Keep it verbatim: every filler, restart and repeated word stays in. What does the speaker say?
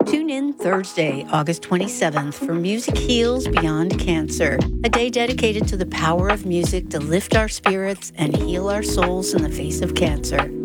Tune in Thursday, August twenty-seventh for Music Heals Beyond Cancer, a day dedicated to the power of music to lift our spirits and heal our souls in the face of cancer.